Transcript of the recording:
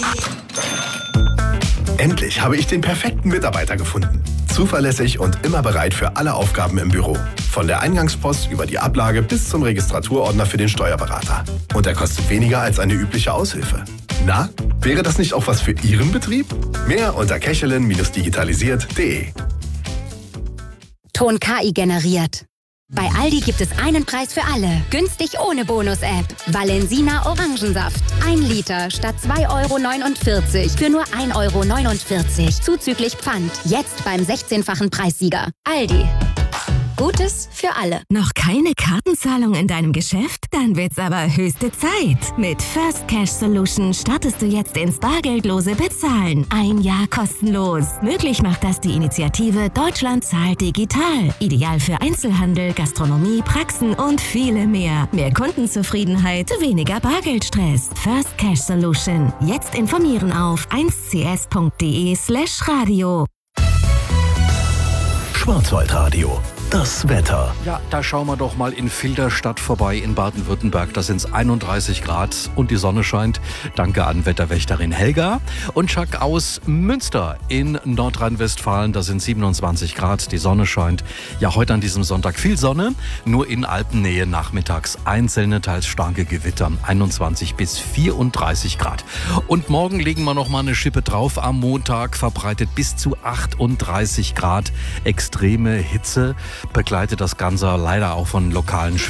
Endlich habe ich den perfekten Mitarbeiter gefunden. Zuverlässig und immer bereit für alle Aufgaben im Büro. Von der Eingangspost über die Ablage bis zum Registraturordner für den Steuerberater. Und er kostet weniger als eine übliche Aushilfe. Na, wäre das nicht auch was für Ihren Betrieb? Mehr unter kechelin-digitalisiert.de. Ton KI generiert. Bei Aldi gibt es einen Preis für alle. Günstig ohne Bonus-App. Valensina Orangensaft. 1 Liter statt 2,49 € für nur 1,49 € zuzüglich Pfand. Jetzt beim 16-fachen Preissieger. Aldi. Gutes für alle. Noch keine Kartenzahlung in deinem Geschäft? Dann wird's aber höchste Zeit. Mit First Cash Solution startest du jetzt ins bargeldlose Bezahlen. 1 Jahr kostenlos. Möglich macht das die Initiative Deutschland zahlt digital. Ideal für Einzelhandel, Gastronomie, Praxen und viele mehr. Mehr Kundenzufriedenheit, weniger Bargeldstress. First Cash Solution. Jetzt informieren auf 1cs.de/radio. Schwarzwaldradio. Das Wetter. Ja, da schauen wir doch mal in Filderstadt vorbei in Baden-Württemberg. Da sind es 31 Grad und die Sonne scheint. Danke an Wetterwächterin Helga. Und Chuck aus Münster in Nordrhein-Westfalen. Da sind 27 Grad, die Sonne scheint. Ja, heute an diesem Sonntag viel Sonne. Nur in Alpennähe nachmittags einzelne, teils starke Gewitter. 21 bis 34 Grad. Und morgen legen wir noch mal eine Schippe drauf. Am Montag verbreitet bis zu 38 Grad. Extreme Hitze begleitet das Ganze leider auch von lokalen